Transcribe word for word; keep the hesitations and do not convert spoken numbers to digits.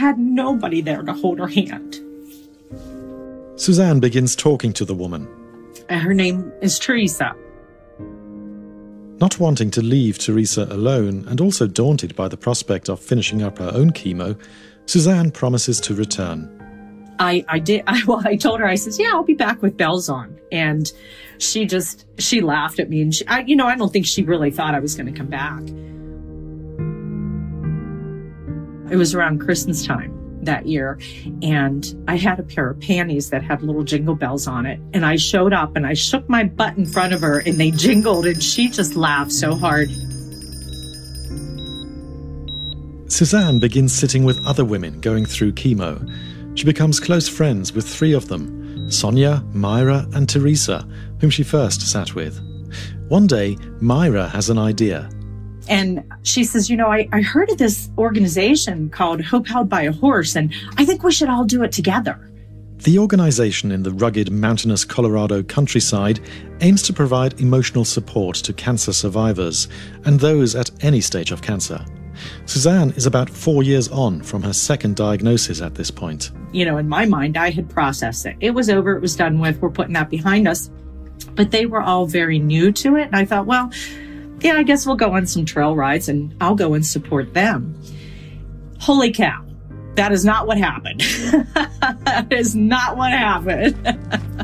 had nobody there to hold her hand. Suzanne begins talking to the woman. Her name is Teresa. Not wanting to leave Teresa alone and also daunted by the prospect of finishing up her own chemo, Suzanne promises to return. I, I did. I, well, I told her, I says, yeah, I'll be back with bells on. And she just, she laughed at me. And, she, I, you know, I don't think she really thought I was going to come back. It was around Christmas time that year. And I had a pair of panties that had little jingle bells on it. And I showed up and I shook my butt in front of her and they jingled and she just laughed so hard. Suzanne begins sitting with other women going through chemo. She becomes close friends with three of them, Sonia, Myra, and Teresa, whom she first sat with. One day, Myra has an idea. And she says, you know, I, I heard of this organization called Hope Held by a Horse, and I think we should all do it together. The organization in the rugged, mountainous Colorado countryside aims to provide emotional support to cancer survivors and those at any stage of cancer. Suzanne is about four years on from her second diagnosis at this point. You know, in my mind, I had processed it. It was over. It was done with. We're putting that behind us. But they were all very new to it. And I thought, well, yeah, I guess we'll go on some trail rides and I'll go and support them. Holy cow. That is not what happened. That is not what happened.